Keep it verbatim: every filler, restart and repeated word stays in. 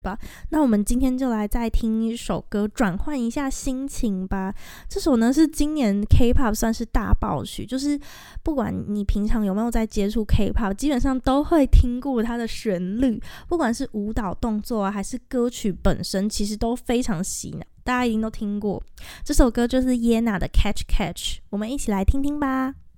吧。那我们今天就来再听一首歌，转换一下心情吧。这首呢是今年 K-pop 算是大爆曲，就是不管你平常有没有在接触 K-pop， 基本上都会听过它的旋律，不管是舞蹈动作啊，还是歌曲本身，其实都非常洗脑，大家一定都听过。这首歌就是耶娜的 Catch Catch， 我们一起来听听吧。